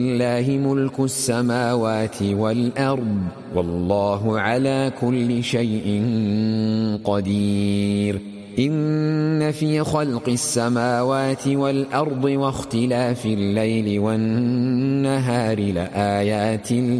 لله ملك السماوات والأرض والله على كل شيء قدير. إن في خلق السماوات والأرض واختلاف الليل والنهار لآيات